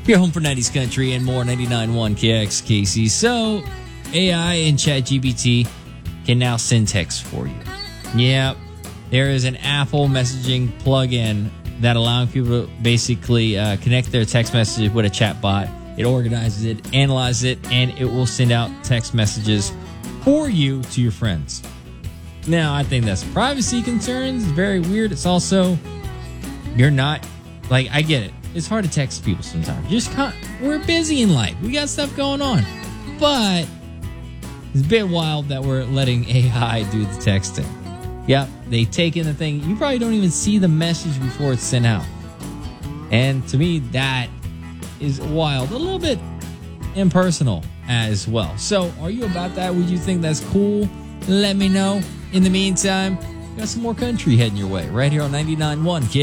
Your home for 90s country and more. 99.1 KXKC. So, AI and ChatGPT can now send text for you. Yeah, there is an Apple messaging plugin that allows people to basically connect their text message with a chat bot. It organizes it, analyzes it, and it will send out text messages for you to your friends. Now, I think that's privacy concerns. It's very weird. It's also, you're not, like, I get it. It's hard to text people sometimes. We're busy in life. We got stuff going on. But it's a bit wild that we're letting AI do the texting. Yep, they take in the thing. You probably don't even see the message before it's sent out. And to me, that is wild. A little bit impersonal as well. So, are you about that? Would you think that's cool? Let me know. In the meantime, got some more country heading your way right here on 99.1